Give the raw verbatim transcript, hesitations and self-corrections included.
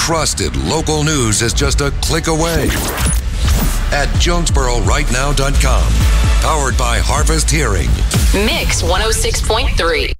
Trusted local news is just a click away at Jonesboro Right Now dot com. Powered by Harvest Hearing. Mix one oh six point three.